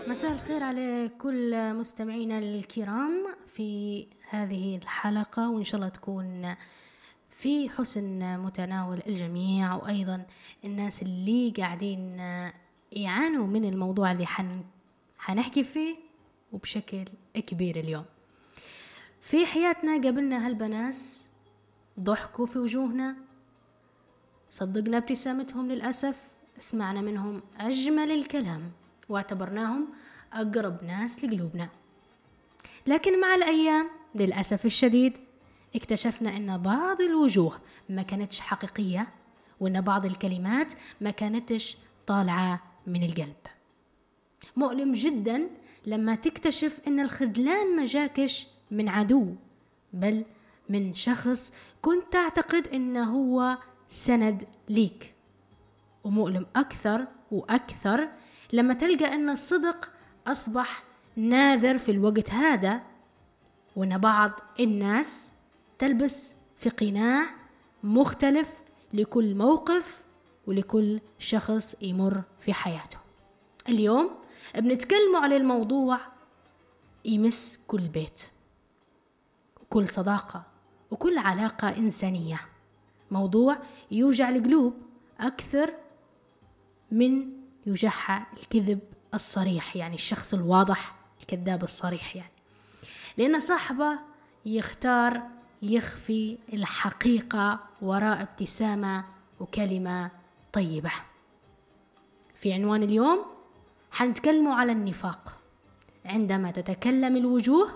مساء الخير على كل مستمعينا الكرام في هذه الحلقة، وإن شاء الله تكون في حسن متناول الجميع، وأيضا الناس اللي قاعدين يعانوا من الموضوع اللي حنحكي فيه وبشكل كبير اليوم. في حياتنا قابلنا هالبناس، ضحكوا في وجوهنا، صدقنا ابتسامتهم، للأسف سمعنا منهم أجمل الكلام واعتبرناهم أقرب ناس لقلوبنا. لكن مع الأيام للأسف الشديد اكتشفنا أن بعض الوجوه ما كانتش حقيقية، وأن بعض الكلمات ما كانتش طالعة من القلب. مؤلم جدا لما تكتشف أن الخذلان ما جاكش من عدو، بل من شخص كنت تعتقد أنه هو سند ليك. ومؤلم أكثر وأكثر لما تلقى أن الصدق أصبح ناذر في الوقت هذا، وأن بعض الناس تلبس في قناع مختلف لكل موقف ولكل شخص يمر في حياته. اليوم بنتكلم على الموضوع يمس كل بيت وكل صداقة وكل علاقة إنسانية، موضوع يوجع القلوب أكثر من يوجعها الكذب الصريح، يعني الشخص الواضح الكذاب الصريح، يعني لأن صاحبه يختار يخفي الحقيقة وراء ابتسامة وكلمة طيبة. في عنوان اليوم حنتكلم على النفاق، عندما تتكلم الوجوه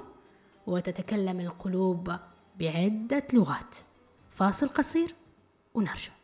وتتكلم القلوب بعدة لغات. فاصل قصير ونرجع.